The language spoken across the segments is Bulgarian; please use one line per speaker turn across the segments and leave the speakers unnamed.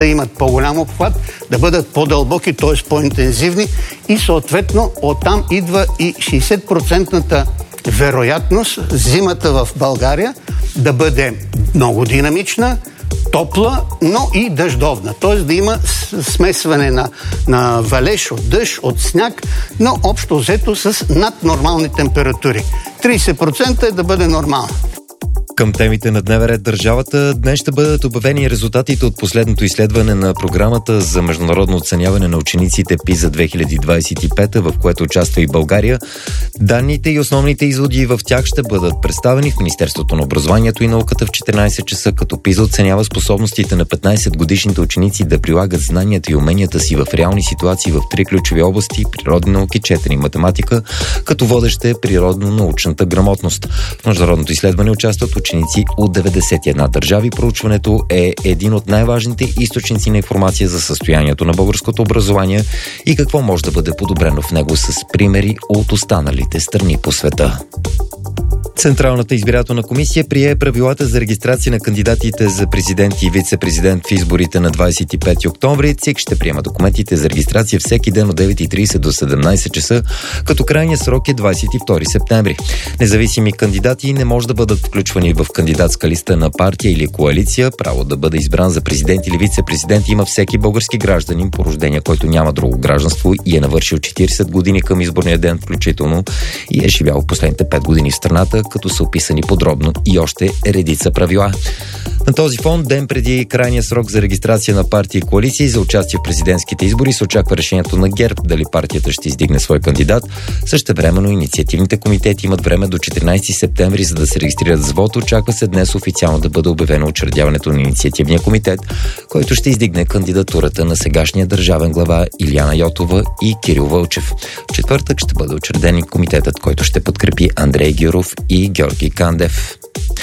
имат по-голям обхват, да бъдат по-дълбоки, т.е. по-интензивни и съответно оттам идва и 60% вероятност зимата в България да бъде много динамична, топла, но и дъждовна. Т.е. да има смесване на валеж от дъжд, от сняг, но общо взето с наднормални температури. 30% е да бъде нормално.
Към темите на дневен ред държавата днес ще бъдат обявени резултатите от последното изследване на програмата за международно оценяване на учениците PISA 2025, в което участва и България. Данните и основните изводи в тях ще бъдат представени в Министерството на образованието и науката в 14 часа, като PISA оценява способностите на 15-годишните ученици да прилагат знанията и уменията си в реални ситуации в 3 ключови области – природни науки, четене и математика, като водеща е природно-научната грамотност. В международното изследване участват ученици от 91 държави. Проучването е един от най-важните източници на информация за състоянието на българското образование и какво може да бъде подобрено в него с примери от останалите страни по света. Централната избирателна комисия прие правилата за регистрация на кандидатите за президент и вице-президент в изборите на 25 октомври. ЦИК ще приема документите за регистрация всеки ден от 9:30 до 17 часа, като крайният срок е 22 септември. Независими кандидати не може да бъдат включвани в кандидатска листа на партия или коалиция. Право да бъде избран за президент или вице-президент има всеки български гражданин по рождение, който няма друго гражданство и е навършил 40 години към изборния ден включително и е живял последните 5 години в страната, като са описани подробно и още редица правила. На този фон, ден преди крайния срок за регистрация на партии и коалиции за участие в президентските избори, се очаква решението на ГЕРБ дали партията ще издигне свой кандидат. Същевременно инициативните комитети имат време до 14 септември, за да се регистрират с вот. Очаква се днес официално да бъде обявено учредяването на инициативния комитет, който ще издигне кандидатурата на сегашния държавен глава Илияна Йотова и Кирил Вълчев. В четвъртък ще бъде учреден и комитетът, който ще подкрепи Андрей Гюров и Георги Кандев.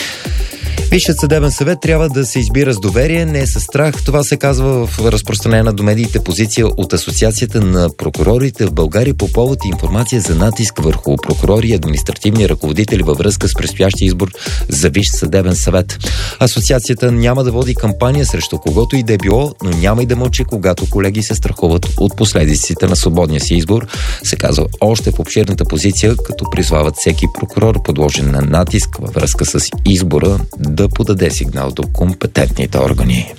Висшият съдебен съвет трябва да се избира с доверие, не с страх. Това се казва в разпространена до медиите позиция от Асоциацията на прокурорите в България по повод информация за натиск върху прокурори и административни ръководители във връзка с предстоящия избор за Висш съдебен съвет. Асоциацията няма да води кампания срещу когото и да е било, но няма и да мълчи, когато колеги се страхуват от последиците на свободния си избор, се казва още в обширната позиция, като призвават всеки прокурор, подложен на натиск във връзка с избора, да подаде сигнал до компетентните органи.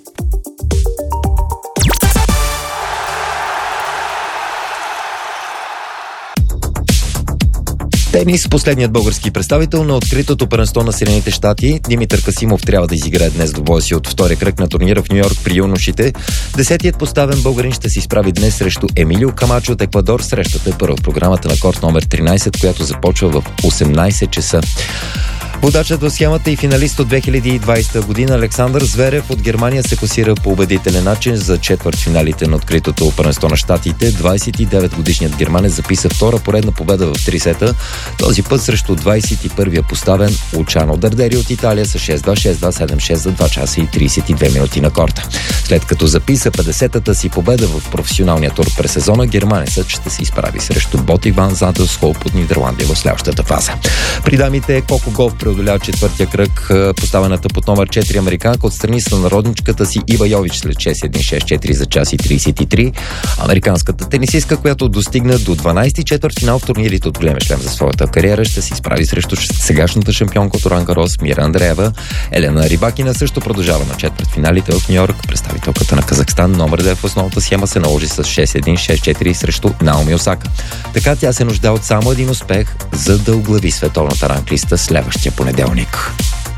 Тенис. Последният български представител на откритото първенство на Съединените щати Димитър Касимов трябва да изиграе днес двубоя си от втория кръг на турнира в Ню-Йорк при юношите. 10-тият поставен българин ще се изправи днес срещу Емилио Камачо от Еквадор. Срещата е първа в програмата на корт номер 13, която започва в 18 часа. Водачът в схемата и финалист от 2020 година Александър Зверев от Германия се класира по убедителен начин за четвъртфиналите на откритото първенство на щатите. 29-годишният германец записа втора поредна победа в 3 сета, този път срещу 21-я поставен Лучано Дардери от Италия с 6-2, 6-2, 7-6 за 2 часа и 32 минути на корта. След като записа 50-та си победа в професионалния тур през сезона, германецът ще се изправи срещу Боти Ван Задelsхоуп от Нидерландия в следващата фаза. При дамите Коко Гауф преодолява четвъртия кръг, поставената под номер 4 американка отстрани с народничката си Ива Йович след 6-1-6-4 за час и 33. Американската тенисистка, която достигна до 12-ти четвъртфинал в турнирите от големия шлем за своята кариера, ще се изправи срещу сегашната шампионка от Ролан Гарос Мира Андреева. Елена Рибакина също продължава на четвъртфиналите в Ню-Йорк. Представителката на Казахстан, номер 2 в основната схема, се наложи с 6-1, 6-4 срещу Наоми Осака. Така тя се нуждае от само един успех, за да оглави световната ранглиста следващия понеделник.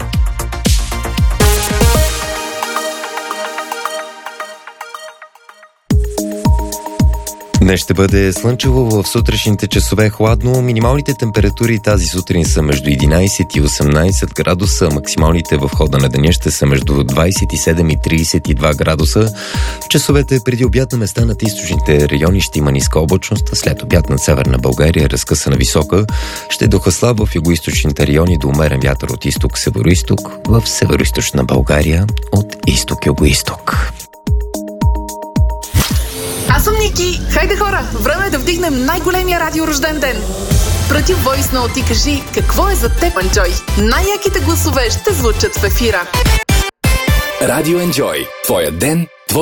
Днес ще бъде слънчево, в сутрешните часове хладно. Минималните температури тази сутрин са между 11 и 18 градуса. Максималните в хода на деня ще са между 27 и 32 градуса. В часовете преди обяд на места над източните райони ще има ниска облачност, а след обяд над северна България разкъсана висока. Ще духа слаб в югоизточните райони до умерен вятър от изток-североизток, в североизточна България от изток-югоизток.
Аз съм Ники. Хайде хора, време е да вдигнем най-големия радиорожден ден. Прати войс ноут и кажи какво е за теб, Enjoy. Най-яките гласове ще звучат в ефира.
Радио Enjoy. Твоя ден